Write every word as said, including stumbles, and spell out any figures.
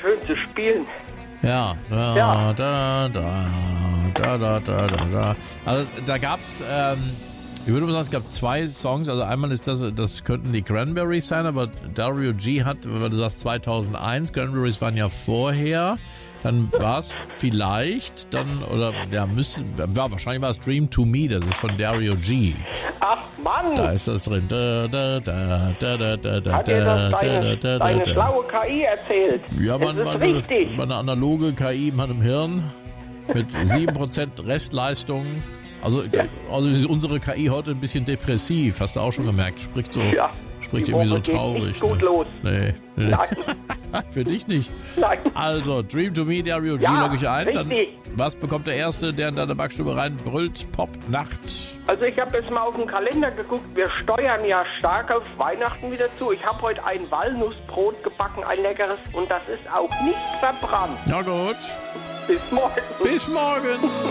schön zu spielen. Ja, da, Ja. da, da, da, da, da, da, da. Also da gab's, ähm, ich würde mal sagen, es gab zwei Songs. Also einmal ist das, das könnten die Cranberries sein, aber Dario G hat, wenn du sagst zweitausendeins, Cranberries waren ja vorher. Dann war es vielleicht, dann, oder ja, müssen, ja, wahrscheinlich war es Dream to Me, das ist von Dario G. Ach Mann, Da ist das drin. Da, da, da, da, da, da, da, hat dir das da, deine, da, da, deine da. schlaue K I erzählt? Ja, Es man, ist man, richtig. man eine analoge K I in meinem Hirn mit sieben Prozent Restleistung. Also, also ist unsere K I heute ein bisschen depressiv, hast du auch schon gemerkt. Spricht so, Ja, spricht die irgendwie so Woche geht traurig. nicht gut ne? los. Nee, nee. Nein, Für dich nicht. nein. Also, Dream to Me, Dario G, Ja, logge ich ein. Dann, richtig. was bekommt der Erste, der in deine Backstube reinbrüllt? Pop, Nacht. Also ich habe jetzt mal auf den Kalender geguckt, wir steuern ja stark auf Weihnachten wieder zu. Ich habe heute ein Walnussbrot gebacken, ein leckeres, und das ist auch nicht verbrannt. Na gut. Bis morgen. Bis morgen.